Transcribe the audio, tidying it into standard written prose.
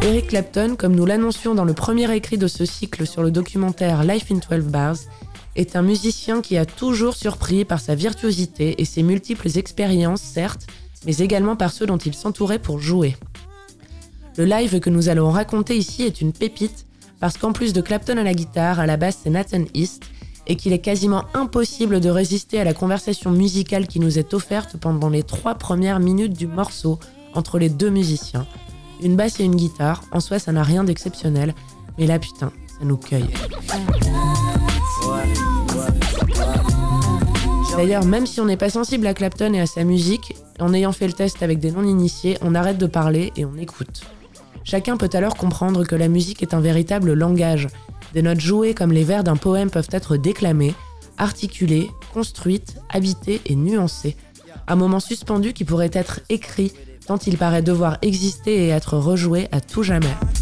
Eric Clapton, comme nous l'annoncions dans le premier écrit de ce cycle sur le documentaire Life in 12 Bars, est un musicien qui a toujours surpris par sa virtuosité et ses multiples expériences, certes, mais également par ceux dont il s'entourait pour jouer. Le live que nous allons raconter ici est une pépite, parce qu'en plus de Clapton à la guitare, à la basse c'est Nathan East, et qu'il est quasiment impossible de résister à la conversation musicale qui nous est offerte pendant les 3 premières minutes du morceau entre les deux musiciens. Une basse et une guitare, en soi ça n'a rien d'exceptionnel, mais là putain, ça nous cueille. D'ailleurs, même si on n'est pas sensible à Clapton et à sa musique, en ayant fait le test avec des non-initiés, on arrête de parler et on écoute. Chacun peut alors comprendre que la musique est un véritable langage. Des notes jouées comme les vers d'un poème peuvent être déclamées, articulées, construites, habitées et nuancées. Un moment suspendu qui pourrait être écrit tant il paraît devoir exister et être rejoué à tout jamais.